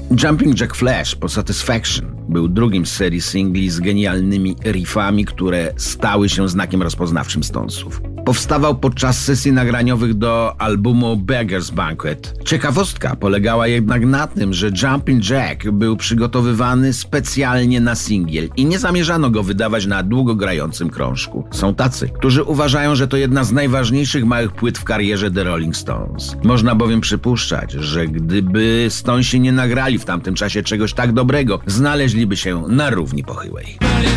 Jumping Jack Flash po Satisfaction był drugim z serii singli z genialnymi riffami, które stały się znakiem rozpoznawczym Stonesów. Powstawał podczas sesji nagraniowych do albumu Beggar's Banquet. Ciekawostka polegała jednak na tym, że Jumping Jack był przygotowywany specjalnie na singiel i nie zamierzano go wydawać na długogrającym krążku. Są tacy, którzy uważają, że to jedna z najważniejszych małych płyt w karierze The Rolling Stones. Można bowiem przypuszczać, że gdyby Stonesi nie nagrali w tamtym czasie czegoś tak dobrego, znaleźliby się na równi pochyłej.